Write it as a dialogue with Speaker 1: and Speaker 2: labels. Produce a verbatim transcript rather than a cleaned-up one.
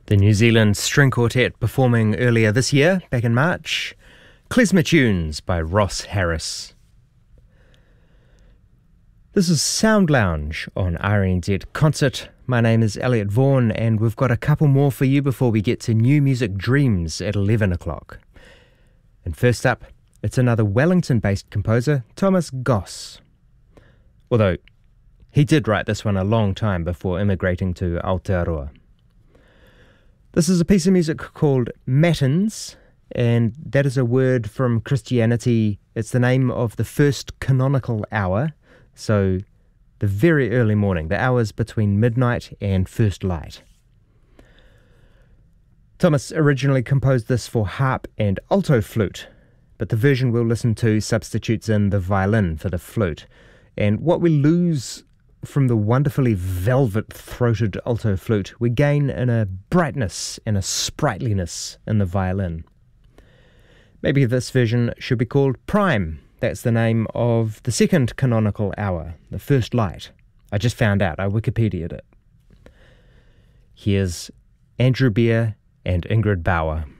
Speaker 1: The New Zealand String Quartet performing earlier this year, back in March. Klezmer Tunes by Ross Harris. This is Sound Lounge on R N Z Concert. My name is Elliot Vaughan, and we've got a couple more for you before we get to New Music Dreams at eleven o'clock. And first up, it's another Wellington-based composer, Thomas Goss. Although, he did write this one a long time before immigrating to Aotearoa. This is a piece of music called Matins, and that is a word from Christianity. It's the name of the first canonical hour, so the very early morning, the hours between midnight and first light. Thomas originally composed this for harp and alto flute, but the version we'll listen to substitutes in the violin for the flute. And what we lose from the wonderfully velvet-throated alto flute, we gain in a brightness and a sprightliness in the violin. Maybe this version should be called Prime. That's the name of the second canonical hour, the first light. I just found out, I Wikipedia'd it. Here's Andrew Beer and Ingrid Bauer.